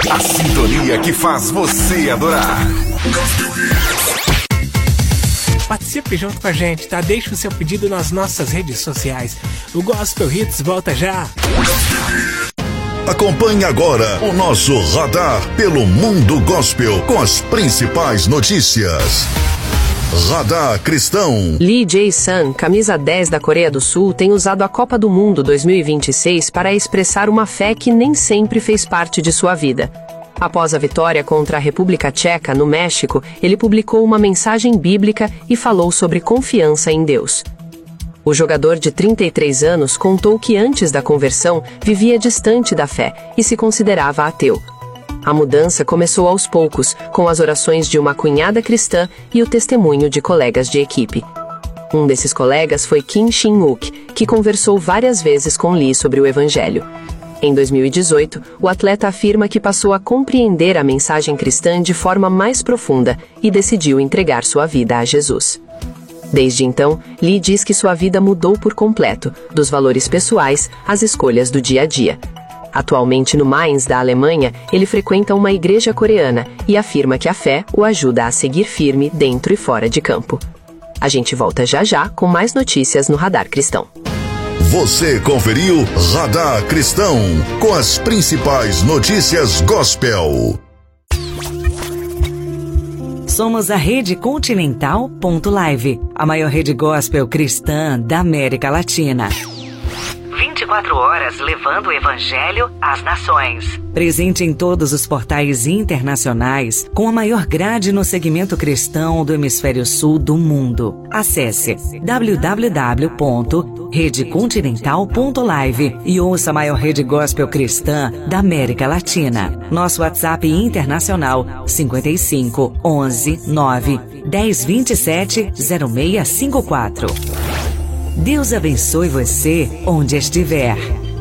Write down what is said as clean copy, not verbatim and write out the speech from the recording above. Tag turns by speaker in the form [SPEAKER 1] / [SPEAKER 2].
[SPEAKER 1] A sintonia que faz você adorar.
[SPEAKER 2] Participe junto com a gente, tá? Deixe o seu pedido nas nossas redes sociais. O Gospel Hits volta já.
[SPEAKER 3] Acompanhe agora o nosso radar pelo mundo gospel com as principais notícias. Radar Cristão.
[SPEAKER 4] Lee Jae-sun, camisa 10 da Coreia do Sul, tem usado a Copa do Mundo 2026 para expressar uma fé que nem sempre fez parte de sua vida. Após a vitória contra a República Tcheca, no México, ele publicou uma mensagem bíblica e falou sobre confiança em Deus. O jogador de 33 anos contou que antes da conversão vivia distante da fé e se considerava ateu. A mudança começou aos poucos, com as orações de uma cunhada cristã e o testemunho de colegas de equipe. Um desses colegas foi Kim Shin-wook, que conversou várias vezes com Lee sobre o Evangelho. Em 2018, o atleta afirma que passou a compreender a mensagem cristã de forma mais profunda e decidiu entregar sua vida a Jesus. Desde então, Lee diz que sua vida mudou por completo, dos valores pessoais às escolhas do dia a dia. Atualmente no Mainz, da Alemanha, ele frequenta uma igreja coreana e afirma que a fé o ajuda a seguir firme dentro e fora de campo. A gente volta já já com mais notícias no Radar Cristão.
[SPEAKER 3] Você conferiu Radar Cristão com as principais notícias gospel.
[SPEAKER 5] Somos a Rede Continental.live, a maior rede gospel cristã da América Latina. 24 horas levando o Evangelho às nações. Presente em todos os portais internacionais, com a maior grade no segmento cristão do hemisfério sul do mundo. Acesse www.redecontinental.live e ouça a maior rede gospel cristã da América Latina. Nosso WhatsApp internacional 55 11 9 10 27 0654. Deus abençoe você onde estiver.